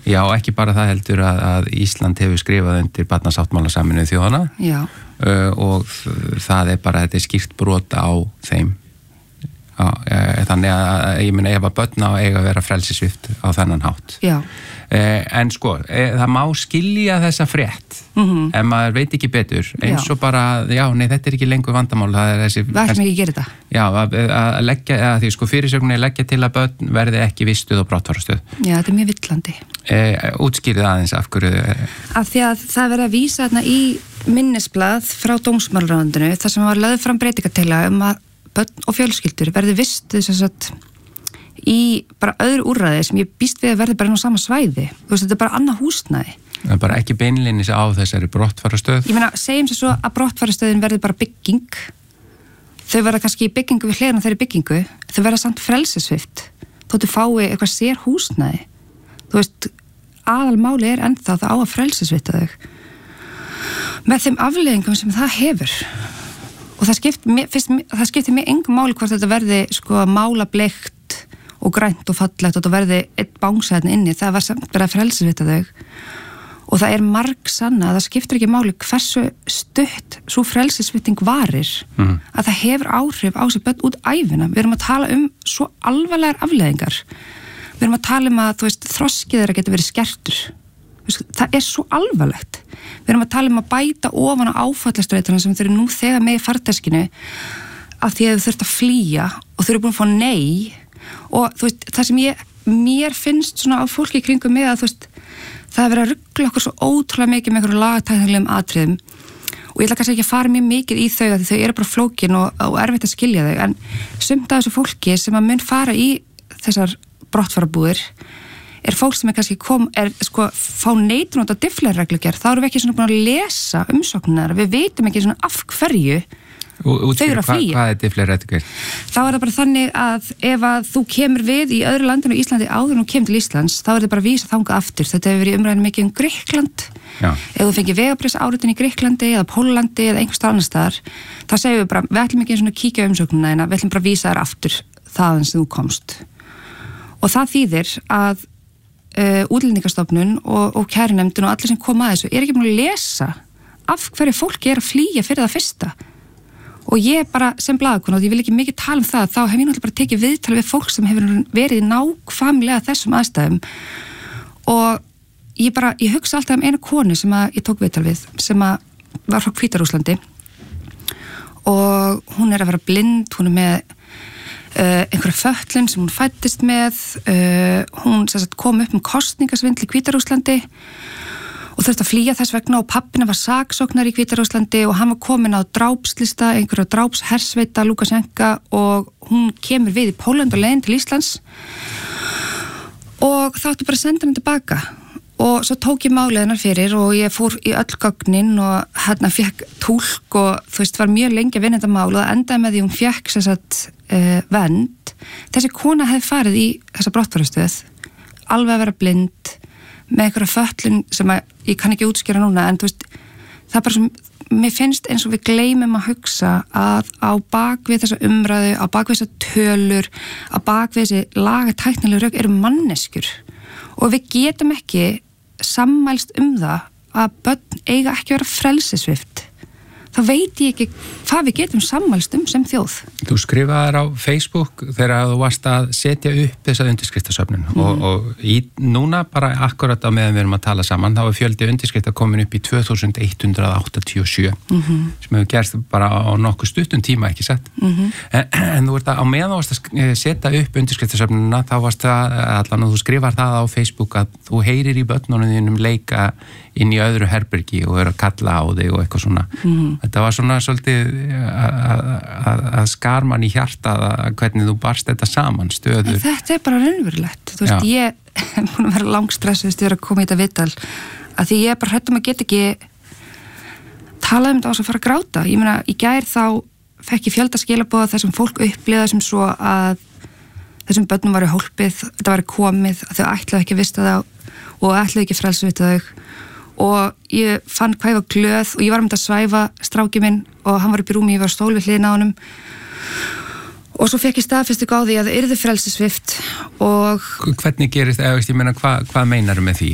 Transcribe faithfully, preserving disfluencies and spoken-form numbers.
Já, ekki bara það heldur að, að Ísland hefur skrifað undir barnasáttmála Sameinuðu þjóðanna uh, og það er bara, þetta er skýrt brot á þeim. Já, þannig að ég meina ef að börn á eiga að vera frelsissvipt á þennan hátt. Já. Eh, en sko, eh, það má skilja þessa frétt mm-hmm. en maður veit ekki betur eins og bara, já, nei, þetta er ekki lengur vandamál, það er þessi... Við ætlum ekki að gera þetta. Já, að, að leggja, að því sko fyrirsögninni leggja til að börn verði ekki vistuð og brottfarastöð. Já, þetta er mjög villandi. Eh, útskýrið aðeins af hverju... Af því að það verið að vísa þarna í minnisblað frá dómsmálaráðuneytinu þar sem var lögð fram breytingartillaga um að börn og fjölskyldur verði vistuð sem sagt í bara öðru úrræði sem ég býst við að verði bara inn á sama svæði. Þú veist, þetta er bara annað húsnæði. Það er bara ekki beinlínis á þessari brottfarastöð. Ég meina, segjum sér svo að brottfarastöðin verði bara bygging. Þau verða kannski í byggingu við hliðina þeirri byggingu. Þau verða samt frelsissvipt. Þóttu fái eitthvað sér húsnæði. Þú veist, aðalmáli er ennþá það á að frelsissvipta þau. Með þeim afleiðingum sem það hefur. Og það skiptir, fyrst, það skiptir mér engum máli hvort þetta verði sko málableikt og grænt og fallegt og þetta verði eitt bángsæðin inni, það var samt bara að frelsisvita þau og það er marg sanna að það skiptir ekki máli hversu stutt svo frelsisviting varir mm. að það hefur áhrif á sig börn út ævina. Við erum að tala um svo alvarlegar afleiðingar. Við erum að tala um að þú veist, þroskið þeirra getur verið skertur. Það er svo alvarlegt. Við erum að tala um að bæta ofan á áfallastreituna sem þau eru nú þegar með í farteskinu af því að þau þurft að flýja og þau eru búin að fá nei og þú veist, það sem ég, mér finnst svona á fólki í kringum með að þú veist, það er verið að ruggla okkur svo ótrúlega mikið með einhverju lagatæknilegum atriðum og ég ætla kannski ekki að fara mjög mikið í þau að þau eru bara flókin og, og erfitt að skilja þau en sumt af þessu fólki sem að mun fara í þessar brottfarabúðir er fólk sem er kannski kom, er sko, fá neitun út á difflerreglugerð, þá erum við ekki svona búin að lesa umsóknar, við veitum ekki svona af hverju Út, þau eru að flýja. Hva, hvað er difflerreglugerð? Þá er það bara þannig að ef að þú kemur við í öðru landinu í Íslandi áður en þú kemur til Íslands, þá er þetta bara að vísa þangað aftur. Þetta hefur verið umræðin mikið um Grikkland. Já. Ef þú fengir vegabréfsáritun í Grikklandi eða Póllandi eða einhvers staðar annars staðar, þá segjum við bara, við ætlum ekki svona að kíkja umsóknina þína, við ætlum bara að vísa þér aftur þaðan sem þú komst. Og það þýðir að uh, Útlendingastofnun og, og kærunefndin og allir sem koma að þessu er ekki búin að lesa af hverju fólki er að flýja fyrir það fyrsta. Og ég bara sem blaðakona, og ég vil ekki mikið tala um það, þá hef ég náttúrulega bara tekið viðtal við fólk sem hefur verið í nákvæmlega þessum aðstæðum og ég bara, ég hugsa alltaf um einu konu sem að ég tók viðtal við, sem að var frá Hvíta-Rússlandi og hún er að vera blind, hún er með uh, einhverja fötlun sem hún fæddist með, uh, hún sem sagt, kom upp um kosningasvindl í Hvíta-Rússlandi og þurfti að flýja þess vegna og pappina var saksóknar í Hvíta-Rússlandi og hann var komin á drápslista, einhverja drápshersveita Lúkasjenka og hún kemur við í Pólland og leiðin til Íslands og þá ætti bara að senda hann tilbaka og svo tók ég málið hennar fyrir og ég fór í öll gögnin og hérna fekk túlk og þú veist var mjög lengi að vinna þetta mál og það endaði með því hún fekk sem sagt uh, vernd. Þessi kona hefði farið í þessa brottfarastöð, alveg að vera blind með einhverja fötlun sem að, ég kann ekki útskýra núna en þú veist, það er bara sem mér finnst eins og við gleymum að hugsa að á bakvið þessa umræðu, á bakvið þessa tölur, á bakvið þessi lagatæknilegu rök eru manneskjur og við getum ekki sammælst um það að börn eiga ekki að vera frelsisvipt. Þá veit ég ekki hvað við getum sammælst um sem þjóð. Þú skrifaðir á Facebook þegar þú varst að setja upp þessa undirskriftasöfnun mm. og, og í, núna bara akkurat á meðan við erum að tala saman þá er fjöldi undirskrifta komin upp í tvö þúsund hundrað áttatíu og sjö mm-hmm. sem hefur gerst bara á nokkuð stuttum tíma ekki sett. Mm-hmm. En, en þú ert að á meðan þú varst að setja upp undirskriftasöfnuna þá varst að allan og þú skrifar það á Facebook að þú heyrir í börnunum þínum leika inn í öðru herbergi og er að kalla á þig og eitthvað svona. Mm. Þetta var svona svolítið að skar mann í hjartað að hvernig þú barst þetta saman, stöður. Þetta er bara raunverulegt. Þú veist, Já. ég er búin að vera langstressuð þegar að koma í þetta viðtal að því ég er bara hrættum að geta ekki talað um þetta á þess að fara að gráta. Ég meina, í gær þá fekk ég fjölda skilaboða þessum fólk upplifa sem svo að þessum börnum varu hólpið, þetta varu komið, að þau ætlaðu ekki að vista þá og ætlaðu ekki frelsvita þau. Og ég fann hvað ég var glöð og ég var um þetta að svæfa stráki minn og hann var upp í rúmi, ég var stól við hliðina á honum og svo fekk ég staðfestingu á því að það yrði frelsisvipt og... Hvernig gerist það, ég meina, hvað, hvað meinaru með því?